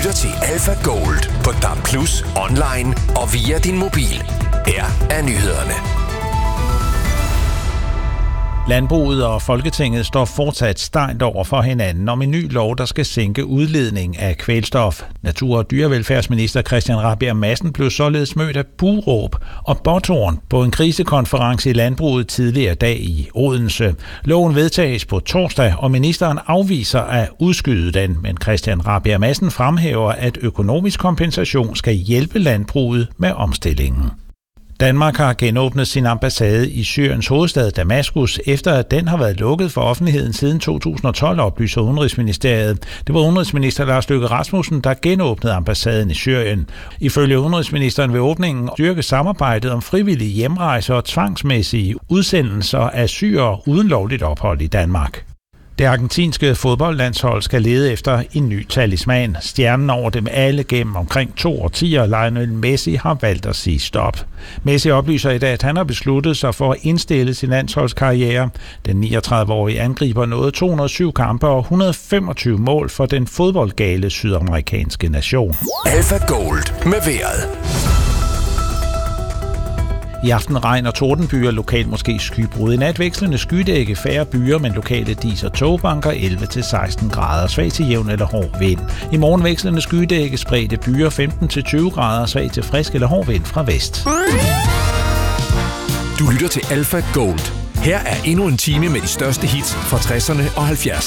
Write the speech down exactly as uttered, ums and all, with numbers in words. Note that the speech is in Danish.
lytter til Alpha Gold på D A B plus, online og via din mobil. Her er nyhederne. Landbruget og Folketinget står fortsat stejlt over for hinanden om en ny lov, der skal sænke udledning af kvælstof. Natur- og dyrevelfærdsminister Christian Rabjerg Madsen blev således mødt af buråb og båthorn på en krisekonference i landbruget tidligere dag i Odense. Loven vedtages på torsdag, og ministeren afviser at udskyde den, men Christian Rabjerg Madsen fremhæver, at økonomisk kompensation skal hjælpe landbruget med omstillingen. Danmark har genåbnet sin ambassade i Syriens hovedstad Damaskus, efter at den har været lukket for offentligheden siden to tusind og tolv, oplyser Udenrigsministeriet. Det var udenrigsminister Lars Løkke Rasmussen, der genåbnede ambassaden i Syrien. Ifølge udenrigsministeren vil åbningen styrke samarbejdet om frivillige hjemrejser og tvangsmæssige udsendelser af syrere uden lovligt ophold i Danmark. Det argentinske fodboldlandshold skal lede efter en ny talisman. Stjernen over dem alle gennem omkring to årtier, Lionel Messi, har valgt at sige stop. Messi oplyser i dag, at han har besluttet sig for at indstille sin landsholdskarriere. Den niogtredive-årige angriber nåede to hundrede og syv kampe og et hundrede og femogtyve mål for den fodboldgale sydamerikanske nation. Alpha Gold med vejret. I aften regn og tordenbyer, lokalt måske skybrud. I nat vekslende skydække, færre byer, men lokale dis- og togbanker elleve til seksten grader. Svag til jævn eller hård vind. I morgen vekslende skydække, spredte byer femten til tyve grader. Svag til frisk eller hård vind fra vest. Du lytter til Alpha Gold. Her er endnu en time med de største hits fra tresserne og halvfjerdserne.